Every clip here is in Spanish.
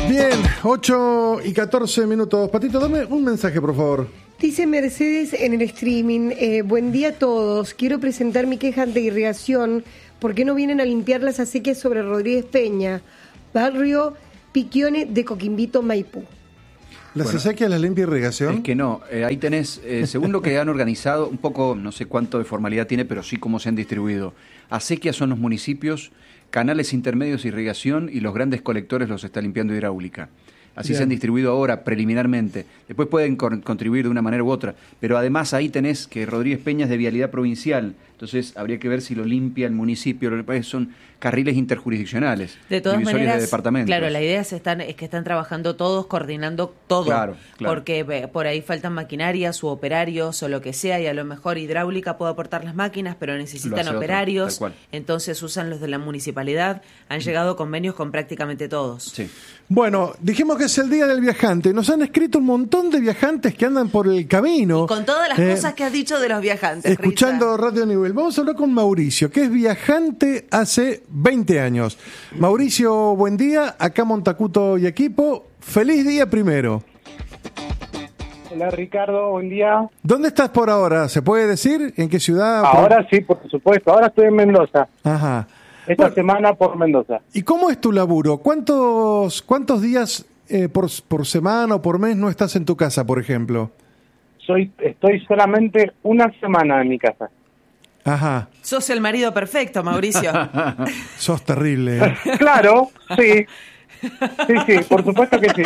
Bien, 8:14. Patito, dame un mensaje, por favor. Dice Mercedes en el streaming, buen día a todos, quiero presentar mi queja de irrigación, ¿por qué no vienen a limpiar las acequias sobre Rodríguez Peña, barrio Piquione de Coquimbito, Maipú? ¿Las acequias las limpia irrigación? Es que no, ahí tenés, según lo que han organizado, un poco, no sé cuánto de formalidad tiene, pero sí cómo se han distribuido. Acequias son los municipios, canales intermedios de irrigación y los grandes colectores los está limpiando hidráulica. Así Bien. se han distribuido ahora preliminarmente. Después pueden contribuir de una manera u otra. Pero además ahí tenés que Rodríguez Peña es de vialidad provincial. Entonces habría que ver si lo limpia el municipio. Lo que pasa es que son carriles interjurisdiccionales. De todas divisorias maneras, de departamentos. claro, la idea es que están trabajando todos, coordinando todo. Claro. Porque por ahí faltan maquinarias u operarios o lo que sea, y a lo mejor hidráulica puede aportar las máquinas, pero Lo necesitan hace otro, operarios. tal cual. Entonces usan los de la municipalidad. Han llegado convenios con prácticamente todos. Sí. Bueno, dijimos que es el Día del Viajante. Nos han escrito un montón de viajantes que andan por el camino. Con todas las cosas que has dicho de los viajantes, Escuchando Radio Nivel. Vamos a hablar con Mauricio, que es viajante hace 20 años. Mauricio, buen día. Acá Montacuto y equipo. Feliz día primero. Hola Ricardo, buen día. ¿Dónde estás por ahora? ¿Se puede decir? ¿En qué ciudad? Ahora sí, por supuesto, ahora estoy en Mendoza. Ajá. Esta Bueno, semana por Mendoza. ¿y cómo es tu laburo? ¿Cuántos días por semana o por mes no estás en tu casa, por ejemplo? Estoy solamente una semana en mi casa. Ajá. Sos el marido perfecto, Mauricio. Sos terrible, ¿eh? Claro, sí. Sí, por supuesto que sí.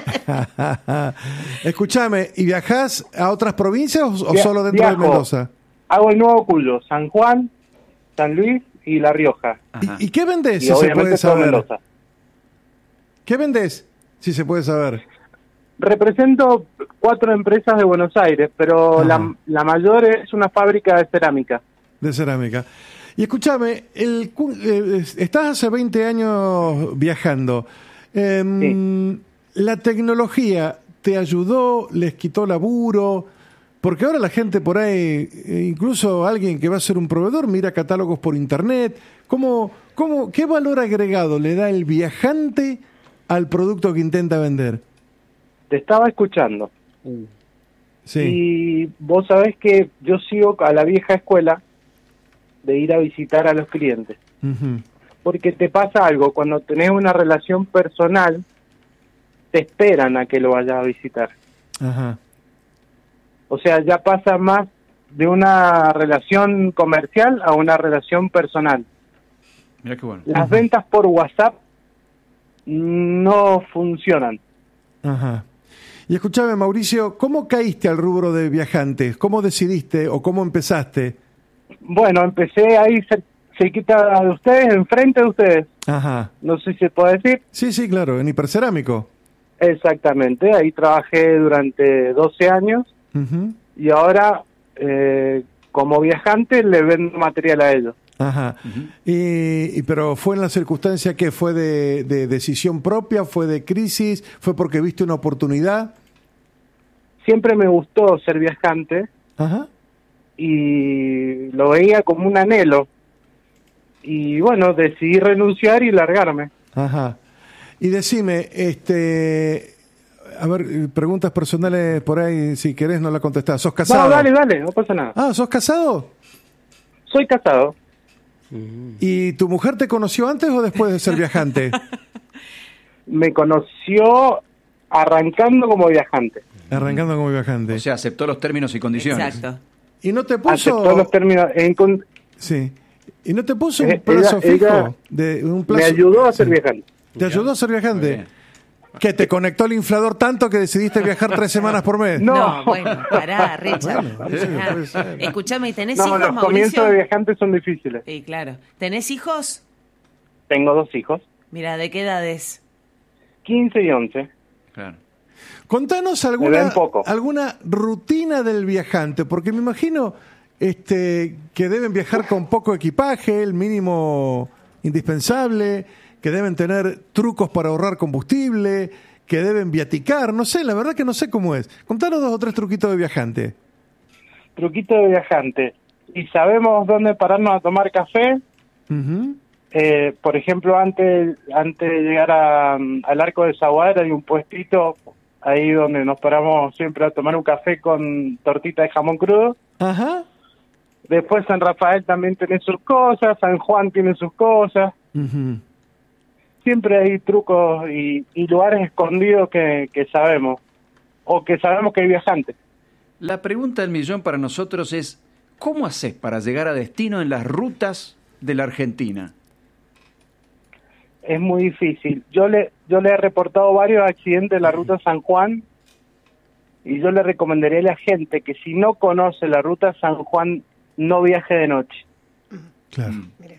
Escúchame, ¿y viajás a otras provincias o Via- solo dentro de viajo. Mendoza? Hago el Nuevo Cuyo, San Juan, San Luis y La Rioja. Ajá. ¿Y qué vendés, Y si se obviamente puede todo saber? Mendoza. ¿Qué vendés, si se puede saber? Represento 4 empresas de Buenos Aires, pero Ajá. la mayor es una fábrica de cerámica. De cerámica. Y escúchame, estás hace 20 años viajando. Sí. ¿La tecnología te ayudó, les quitó laburo? Porque ahora la gente por ahí, incluso alguien que va a ser un proveedor, mira catálogos por internet. ¿Qué valor agregado le da el viajante al producto que intenta vender? Te estaba escuchando. Sí. Y vos sabés que yo sigo a la vieja escuela de ir a visitar a los clientes. Ujú. Porque te pasa algo, cuando tenés una relación personal, te esperan a que lo vayas a visitar. Ajá. O sea, ya pasa más de una relación comercial a una relación personal. Mirá qué bueno. Las ventas por WhatsApp no funcionan. Ajá. Y escúchame, Mauricio, ¿cómo caíste al rubro de viajantes? ¿Cómo decidiste o cómo empezaste? Bueno, empecé ahí cerquita de ustedes, enfrente de ustedes. Ajá. No sé si se puede decir. Sí, claro, en hipercerámico. Exactamente, ahí trabajé durante 12 años Ujú. y ahora como viajante le vendo material a ellos. Ajá. Pero ¿fue en la circunstancia que fue de decisión propia, fue de crisis, fue porque viste una oportunidad? Siempre me gustó ser viajante Ajá. y lo veía como un anhelo. Y bueno, decidí renunciar y largarme. Ajá. Y decime, a ver, preguntas personales por ahí, si querés no la contestás. ¿Sos casado? No, dale, no pasa nada. Ah, ¿sos casado? Soy casado. ¿Y tu mujer te conoció antes o después de ser viajante? Me conoció arrancando como viajante. Arrancando como viajante. O sea, aceptó los términos y condiciones. Exacto. ¿Y no te puso...? Aceptó los términos. Sí. ¿Y no te puso un Ella- plazo fijo? ella Un plazo... Me ayudó a ser Sí. viajante. ¿Te ayudó a ser Muy viajante? bien. ¿Que te conectó el inflador tanto que decidiste viajar 3 semanas por mes? No. Bueno, pará, Richard. Bueno, sí, puede ser. Escuchame, ¿tenés No, hijos, los Mauricio? comienzos de viajantes son difíciles. Sí, claro. ¿Tenés hijos? Tengo 2 hijos, Mira, ¿de qué edades? 15 y 11. Claro. Contanos Me ven poco. alguna rutina del viajante, porque me imagino que deben viajar con poco equipaje, el mínimo indispensable, que deben tener trucos para ahorrar combustible, que deben viaticar, no sé, la verdad que no sé cómo es. Contanos 2 o 3 truquitos de viajante. Truquito de viajante. Y sabemos dónde pararnos a tomar café, Ujú. Por ejemplo, antes de llegar al Arco de Zaguadera hay un puestito ahí donde nos paramos siempre a tomar un café con tortita de jamón crudo. Ajá. Después San Rafael también tiene sus cosas, San Juan tiene sus cosas. Ujú. Siempre hay trucos y lugares escondidos que sabemos, o que sabemos que hay viajantes. La pregunta del millón para nosotros es, ¿cómo haces para llegar a destino en las rutas de la Argentina? Es muy difícil. Yo le he reportado varios accidentes de la ruta San Juan y yo le recomendaría a la gente que si no conoce la ruta San Juan, no viaje de noche. Claro. Mira.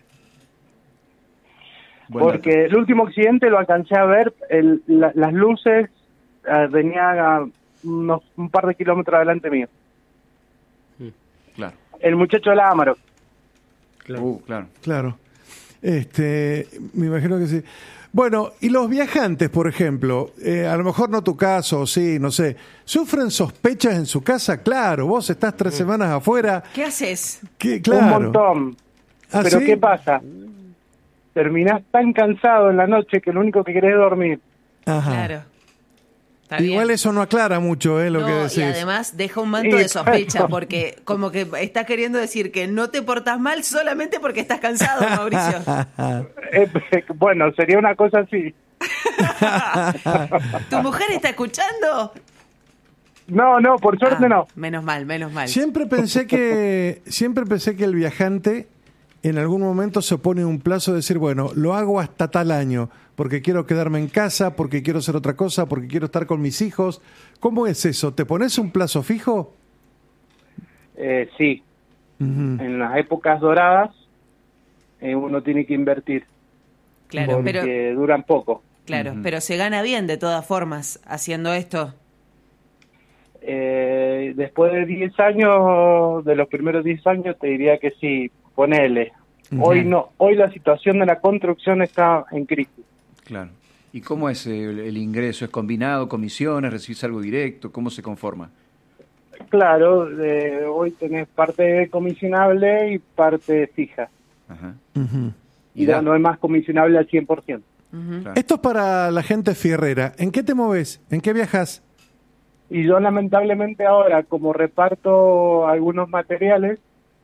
Buen Porque dato. el último accidente lo alcancé a ver, las luces venían a un par de kilómetros adelante mío. Claro. El muchacho de la Amaro. Claro. Claro. Me imagino que sí. Bueno, y los viajantes, por ejemplo, a lo mejor no tu caso, sí, no sé, ¿sufren sospechas en su casa? Claro, vos estás 3 semanas afuera. ¿Qué haces? Claro. Un montón. ¿Ah, Pero sí? ¿qué pasa? Terminás tan cansado en la noche que lo único que querés es dormir. Ajá. Claro. Está Igual bien. eso no aclara mucho, lo No, que y decís. además deja un manto Sí, de sospecha, claro. porque como que está queriendo decir que no te portas mal solamente porque estás cansado, Mauricio. Bueno, sería una cosa así. ¿Tu mujer está escuchando? No, por suerte Ah, no. Menos mal, menos mal. Siempre pensé que el viajante en algún momento se pone un plazo de decir, bueno, lo hago hasta tal año, porque quiero quedarme en casa, porque quiero hacer otra cosa, porque quiero estar con mis hijos. ¿Cómo es eso? ¿Te pones un plazo fijo? Sí, Ujú. en las épocas doradas uno tiene que invertir. Claro, porque pero duran poco. claro, pero se gana bien de todas formas haciendo esto. Después de 10 años, de los primeros 10 años, te diría que sí, ponele. Hoy no, hoy la situación de la construcción está en crisis. Claro. ¿Y cómo es el ingreso? ¿Es combinado, comisiones, recibís algo directo? ¿Cómo se conforma? Claro, hoy tenés parte comisionable y parte fija. Ajá. Ujú. Y da- no es más comisionable al 100%. Claro. Esto es para la gente fierrera. ¿En qué te moves? ¿En qué viajas? Y yo lamentablemente ahora, como reparto algunos materiales,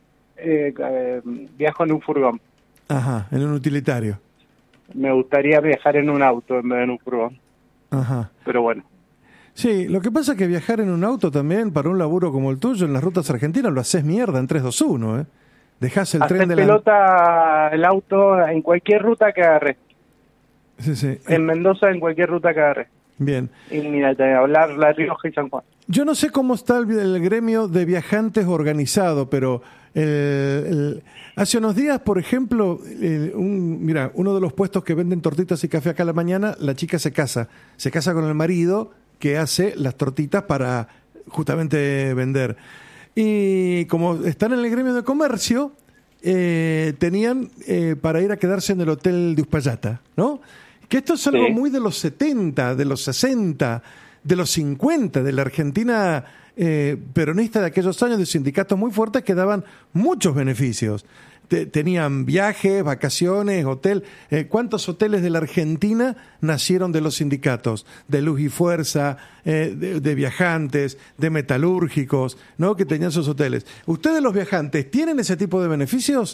viajo en un furgón. Ajá, en un utilitario. Me gustaría viajar en un auto en vez de en un furgón. Ajá. Pero bueno, Sí, lo que pasa es que viajar en un auto también, para un laburo como el tuyo, en las rutas argentinas, lo haces mierda en 3-2-1, ¿eh? Dejás el hacer tren de la... pelota el auto en cualquier ruta que agarre. Sí, sí. En Mendoza, en cualquier ruta que agarre. Bien. Y mira, te voy a hablar La Rioja y San Juan. Yo no sé cómo está el gremio de viajantes organizado, pero hace unos días, por ejemplo, mira, uno de los puestos que venden tortitas y café acá a la mañana, la chica se casa con el marido que hace las tortitas para justamente vender. Y como están en el gremio de comercio, tenían para ir a quedarse en el hotel de Uspallata, ¿no? Que esto es algo Sí. muy de los 70, de los 60, de los 50, de la Argentina peronista de aquellos años, de sindicatos muy fuertes que daban muchos beneficios. Tenían viajes, vacaciones, hotel. ¿Cuántos hoteles de la Argentina nacieron de los sindicatos? De Luz y Fuerza, de viajantes, de metalúrgicos, ¿no? Que tenían sus hoteles. ¿Ustedes los viajantes tienen ese tipo de beneficios?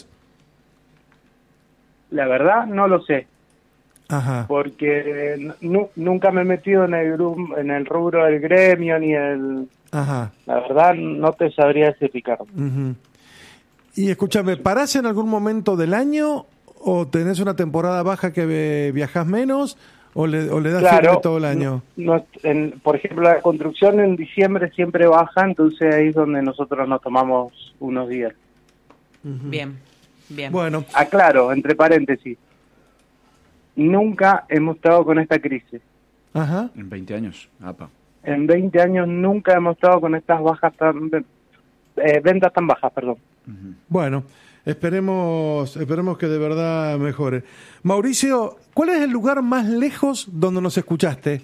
La verdad, no lo sé. Ajá. Porque nunca me he metido en el rubro del gremio ni Ajá. la verdad no te sabría decir, Ricardo. Ujú. Y escúchame, ¿parás en algún momento del año o tenés una temporada baja que viajás menos o le das firme todo el año? Por ejemplo, la construcción en diciembre siempre baja, entonces ahí es donde nosotros nos tomamos unos días. Bien, bien. Bueno, Aclaro, entre paréntesis, nunca hemos estado con esta crisis. ajá. En 20 años, apa. En 20 años nunca hemos estado con estas ventas tan bajas, perdón. Ujú. Bueno, esperemos que de verdad mejore. Mauricio, ¿cuál es el lugar más lejos donde nos escuchaste?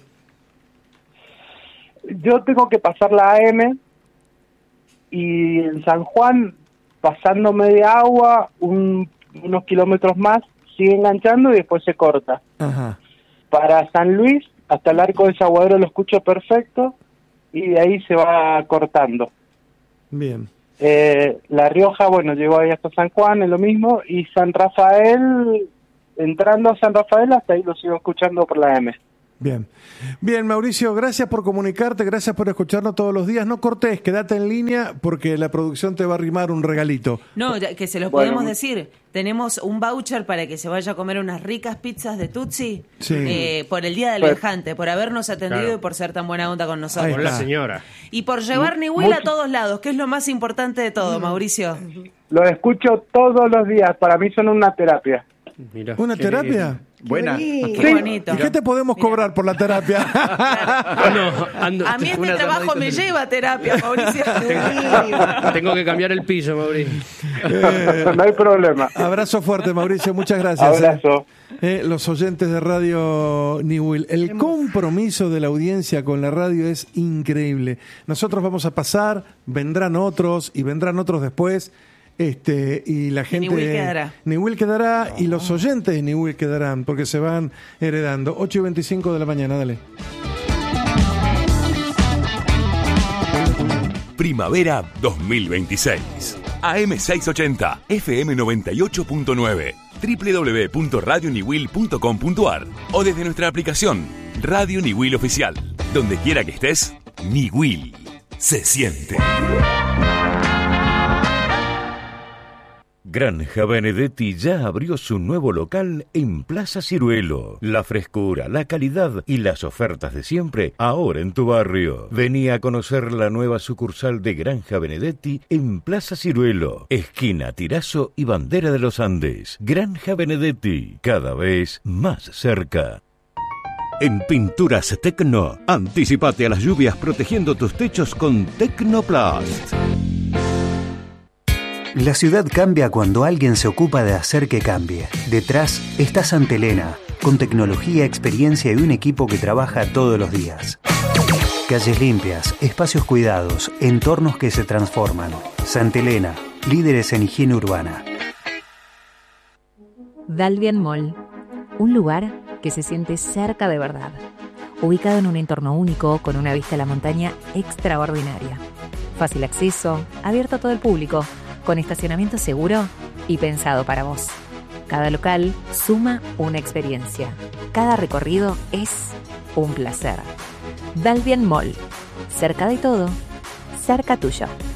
Yo tengo que pasar la AM y en San Juan, pasando media agua, unos kilómetros más, sigue enganchando y después se corta. Ajá. Para San Luis, hasta el Arco del Saguadero lo escucho perfecto, y de ahí se va cortando. Bien. La Rioja, bueno, llegó ahí hasta San Juan, es lo mismo, y San Rafael, entrando a San Rafael, hasta ahí lo sigo escuchando por la M. Bien. Bien, Mauricio, gracias por comunicarte, gracias por escucharnos todos los días. No cortes, quédate en línea porque la producción te va a arrimar un regalito. No, que se los podemos decir. Tenemos un voucher para que se vaya a comer unas ricas pizzas de Tutsi por el Día del Viajante, por habernos atendido y por ser tan buena onda con nosotros. Por la señora. Y por llevar Niwil a todos lados, que es lo más importante de todo, Mauricio. Los escucho todos los días, para mí son una terapia. Mirá, ¿Una terapia? Buena. Qué bonito. ¿Y qué te podemos cobrar por la terapia? A mí este trabajo me lleva a terapia, Mauricio. Tengo que cambiar el piso, Mauricio. No hay problema. Abrazo fuerte, Mauricio, muchas gracias. Abrazo. Los oyentes de Radio Niwil, el compromiso de la audiencia con la radio es increíble. Nosotros vamos a pasar, vendrán otros y vendrán otros después. Y la gente Niwil quedará y los oyentes de Niwil quedarán porque se van heredando. 8:25 de la mañana, dale. Primavera 2026. AM680, FM 98.9, www.radioniwil.com.ar o desde nuestra aplicación Radio Niwil Oficial. Donde quiera que estés, Niwil se siente. Granja Benedetti ya abrió su nuevo local en Plaza Ciruelo. La frescura, la calidad y las ofertas de siempre ahora en tu barrio. Vení a conocer la nueva sucursal de Granja Benedetti en Plaza Ciruelo, esquina Tirazo y Bandera de los Andes. Granja Benedetti, cada vez más cerca. En Pinturas Tecno, anticipate a las lluvias protegiendo tus techos con Tecnoplast. La ciudad cambia cuando alguien se ocupa de hacer que cambie. Detrás está Santa Elena, con tecnología, experiencia y un equipo que trabaja todos los días. Calles limpias, espacios cuidados, entornos que se transforman. Santa Elena, líderes en higiene urbana. Dalbian Mall, un lugar que se siente cerca de verdad. Ubicado en un entorno único, con una vista a la montaña extraordinaria. Fácil acceso, abierto a todo el público, con estacionamiento seguro y pensado para vos. Cada local suma una experiencia. Cada recorrido es un placer. Dalbian Mall. Cerca de todo, cerca tuyo.